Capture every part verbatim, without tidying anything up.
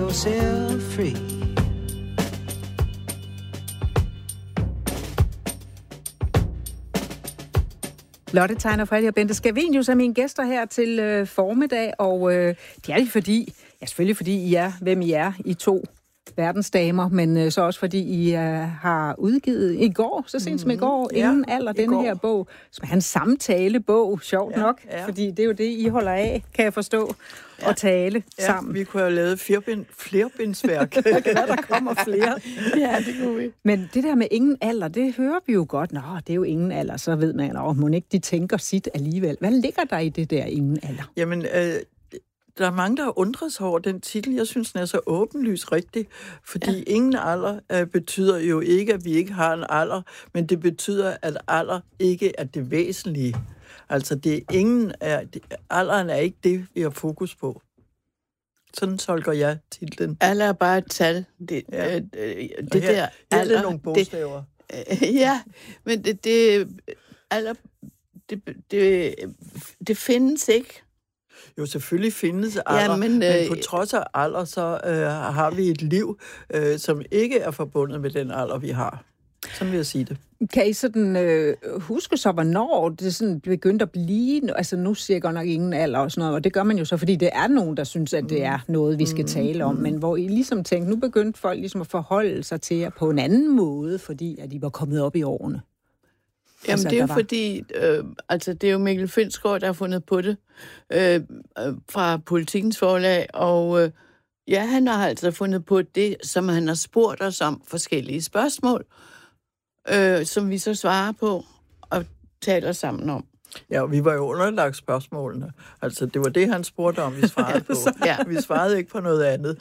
yourself free. Lotte Tegner, Freddy og Bente Scavenius er mine gæster her til øh, formiddag, og øh, det er det fordi, ja selvfølgelig fordi I er, hvem I er, I to verdensdamer, men øh, så også fordi I øh, har udgivet i går, så sent som i går, ja, Ingen alder, denne går. her bog, som er en samtalebog, sjovt ja, nok, ja. fordi det er jo det, I holder af, kan jeg forstå, ja. at tale ja, sammen. Vi kunne have lavet firebind, flerbindsværk. Det kan være, der kommer flere. Ja, det kunne vi. Men det der med ingen alder, det hører vi jo godt. Nå, det er jo ingen alder, så ved man, at må ikke de tænker sit alligevel. Hvad ligger der i det der ingen alder? Jamen, øh, der er mange, der har undret sig over den titel. Jeg synes, den er så åbenlyst rigtig, fordi ja. ingen alder øh, betyder jo ikke, at vi ikke har en alder, men det betyder, at alder ikke er det væsentlige. Altså, det er ingen er, det, alderen er ikke det, vi har fokus på. Sådan tolker jeg titlen. Alder er bare et tal. Det, Ja. øh, øh, det Det her, der her alder, er nogle bogstaver. Det, øh, ja, men det, det, alder, det, det, det findes ikke. Jo, selvfølgelig findes alder, Ja, men, men, øh, men på trods af alder, så øh, har vi et liv, øh, som ikke er forbundet med den alder, vi har. Sådan vil jeg sige det. Kan I sådan øh, huske så, hvornår det sådan begyndte at blive, altså nu siger jeg godt nok ingen alder og sådan noget, og det gør man jo så, fordi det er nogen, der synes, at det er noget, vi skal tale om, men hvor I ligesom tænkte, nu begyndte folk ligesom at forholde sig til jer på en anden måde, fordi at de var kommet op i årene. Jamen, Altså, det er jo der var- fordi, øh, altså det er jo Mikkel Findsgaard, der har fundet på det øh, øh, fra Politikens Forlag, og øh, ja, han har altså fundet på det, som han har spurgt os om forskellige spørgsmål, øh, som vi så svarer på og taler sammen om. Ja, og vi var jo underlagt spørgsmålene. Altså, det var det, han spurgte om, vi svarede på. Ja. Vi svarede ikke på noget andet.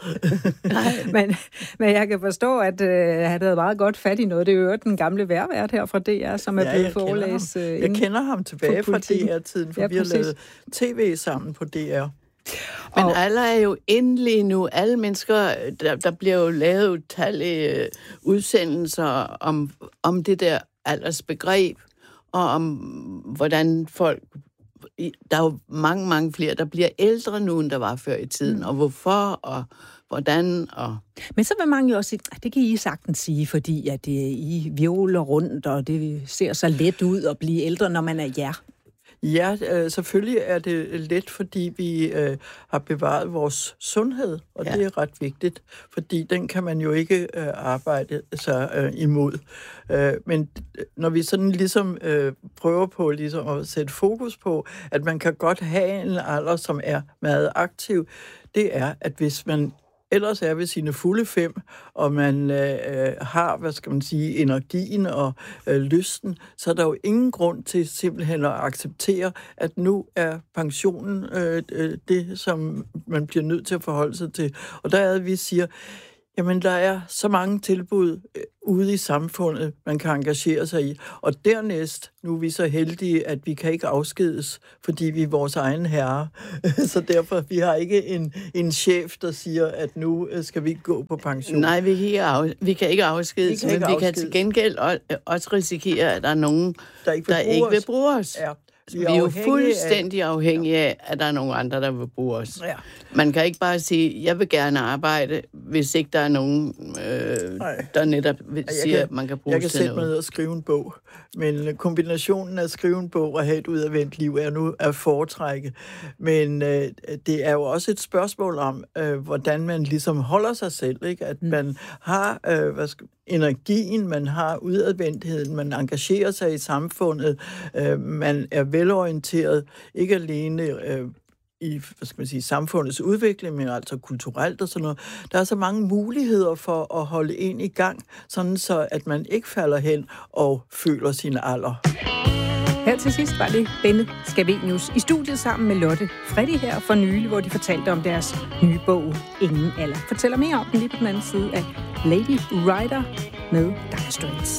men, men jeg kan forstå, at øh, han havde meget godt fat i noget. Det er jo den gamle værvært her fra D R, som er Ja, blevet jeg kender forelæst. ham. Øh, Jeg inden kender ham tilbage for fra Politiken. D R-tiden, for Ja, vi har præcis. lavet tv sammen på D R. Men Og- alle er jo endelig nu, alle mennesker, der, der bliver jo lavet utallige øh, udsendelser om, om det der aldersbegreb, og om hvordan folk, der er jo mange, mange flere, der bliver ældre nu, end der var før i tiden, og hvorfor, og hvordan, og... Men så vil mange jo også sige, at det kan I sagtens sige, fordi at det, I violer rundt, og det ser så let ud at blive ældre, når man er jer. Ja, øh, selvfølgelig er det let, fordi vi øh, har bevaret vores sundhed, og Ja. ja. det er ret vigtigt, fordi den kan man jo ikke øh, arbejde sig øh, imod. Øh, men når vi sådan ligesom øh, prøver på ligesom at sætte fokus på, at man kan godt have en alder, som er meget aktiv, det er, at hvis man ellers er ved sine fulde fem, og man øh, har, hvad skal man sige, energien og øh, lysten, så er der jo ingen grund til simpelthen at acceptere, at nu er pensionen øh, det, som man bliver nødt til at forholde sig til. Og der er det, vi siger, jamen der er så mange tilbud øh, ude i samfundet, man kan engagere sig i. Og dernæst, nu er vi så heldige, at vi kan ikke afskedes, fordi vi er vores egen herre. Så derfor, vi har ikke en, en chef, der siger, at nu skal vi gå på pension. Nej, vi kan ikke, af, vi kan ikke afskedes, Vi kan ikke men vi kan afskedes. til gengæld også, også risikere, at der er nogen, der ikke vil, der bruge, ikke vil os. bruge os. Ja. Vi er, vi er jo fuldstændig af... afhængige af, at der er nogen andre, der vil bruge os. Ja. Man kan ikke bare sige, jeg vil gerne arbejde, hvis ikke der er nogen, øh, der netop siger, kan, at man kan bruge Jeg kan til sætte mig noget. ned og skrive en bog, men kombinationen af at skrive en bog og have et udadvendt liv er nu at foretrække. Men øh, det er jo også et spørgsmål om, øh, hvordan man ligesom holder sig selv, ikke? At mm. man har øh, hvad skal, energien, man har udadvendtheden, man engagerer sig i samfundet, øh, man er velorienteret, ikke alene øh, i, hvad skal man sige, samfundets udvikling, men altså kulturelt og sådan noget. Der er så mange muligheder for at holde en i gang, sådan så at man ikke falder hen og føler sin alder. Her til sidst var det Bente Scavenius i studiet sammen med Lotte Freddy her for nylig, hvor de fortalte om deres nye bog, Ingen alder. Fortæller mere om den lige på den anden side af Lady Rider med Dire Straits.